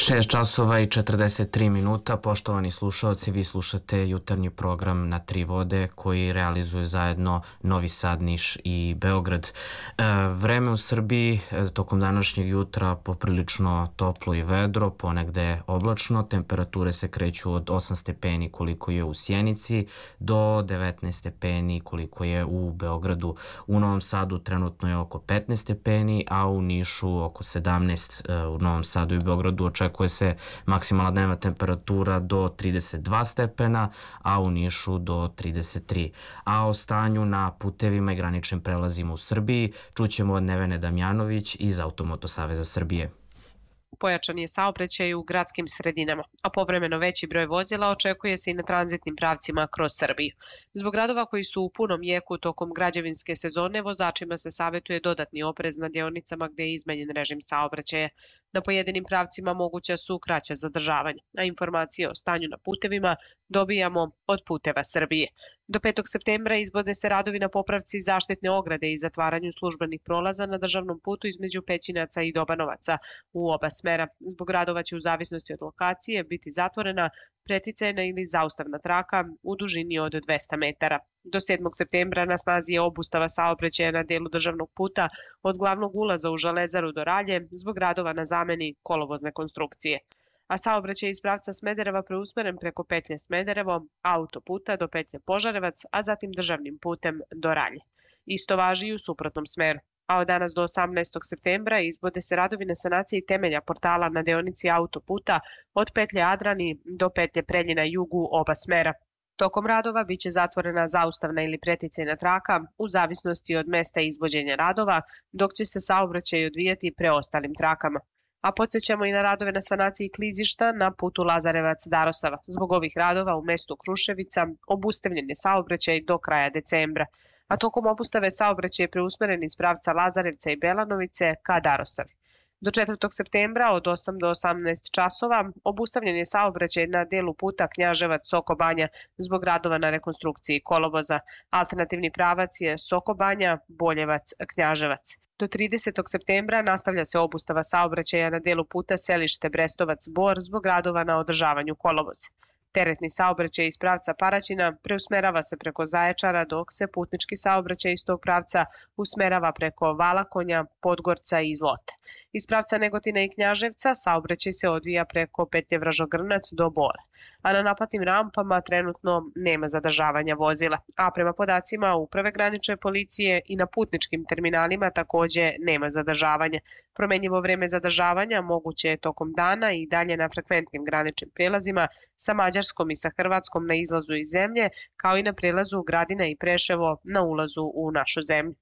6 časova i 43 minuta, poštovani slušalci, vi slušate jutarnji program Na tri vode koji realizuje zajedno Novi Sad, Niš i Beograd. Vreme u Srbiji tokom današnjeg jutra poprilično toplo i vedro, ponegde oblačno, temperature se kreću od 8 stepeni koliko je u Sjenici do 19 stepeni koliko je u Beogradu. U Novom Sadu trenutno je oko 15 stepeni, a u Nišu oko 17. U Novom Sadu i Beogradu očekuje se maksimalna dnevna temperatura do 32 stepena, a u Nišu do 33. A o stanju na putevima i graničnim prelazima u Srbiji čućemo od Nevene Damjanović iz Automoto Saveza Srbije. Pojačan je saobraćaj u gradskim sredinama, a povremeno veći broj vozila očekuje se i na tranzitnim pravcima kroz Srbiju. Zbog radova koji su u punom jeku tokom građevinske sezone, vozačima se savjetuje dodatni oprez na deonicama gde je izmenjen režim saobraćaja. Na pojedinim pravcima moguća su kraća zadržavanja, a informacije o stanju na putevima dobijamo od Puteva Srbije. Do 5. septembra izvode se radovi na popravci zaštitne ograde i zatvaranju službenih prolaza na državnom putu između Pećinaca i Dobanovaca u oba smera. Zbog radova će u zavisnosti od lokacije biti zatvorena preticajna ili zaustavna traka u dužini od 200 metara. Do 7. septembra na snazi je obustava saobraćaja na delu državnog puta od glavnog ulaza u Železaru do Ralje zbog radova na zameni kolovozne konstrukcije. A saobraćaj iz pravca Smedereva preusmeren preko petlje Smederevo, autoputa do petlje Požarevac, a zatim državnim putem do Ralje. Isto važi i u suprotnom smeru. A od danas do 18. septembra izvode se radovi na sanaciji temelja portala na deonici autoputa od petlje Adrani do petlje Preljina jugu oba smera. Tokom radova biće zatvorena zaustavna ili preticajna traka u zavisnosti od mesta izvođenja radova, dok će se saobraćaj odvijati preostalim trakama. A podsjećamo i na radove na sanaciji klizišta na putu Lazarevac-Darosava. Zbog ovih radova u mestu Kruševica obustavljen je saobraćaj do kraja decembra, a tokom obustave saobraćaj je preusmeren iz pravca Lazarevca i Belanovice ka Darosavi. Do 4. septembra od 8 do 18 časova obustavljen je saobraćaj na delu puta Knjaževac-Soko Banja zbog radova na rekonstrukciji kolovoza. Alternativni pravac je Soko Banja, Boljevac-Knjaževac. Do 30. septembra nastavlja se obustava saobraćaja na delu puta Selište Brestovac-Bor zbog radova na održavanju kolovoza. Teretni saobraćaj iz pravca Paraćina preusmerava se preko Zaječara, dok se putnički saobraćaj iz tog pravca usmerava preko Valakonja, Podgorca i Zlote. Iz pravca Negotina i Knjaževca saobraćaj se odvija preko petlje Vražogrnac do Bora, a na naplatnim rampama trenutno nema zadržavanja vozila, a prema podacima Uprave granične policije i na putničkim terminalima takođe nema zadržavanja. Promenjivo vreme zadržavanja moguće je tokom dana i dalje na frekventnim graničnim prelazima sa Mađarskom i sa Hrvatskom na izlazu iz zemlje, kao i na prelazu Gradina i Preševo na ulazu u našu zemlju.